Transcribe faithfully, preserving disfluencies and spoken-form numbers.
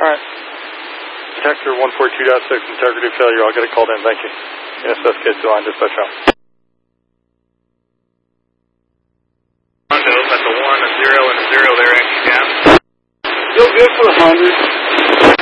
right. Detector one forty-two point six, integrity failure. I'll get it called in. Thank you. N S S K two line dispatch out. At the one, a zero, and a zero there, extra gas. Still good for the one hundred.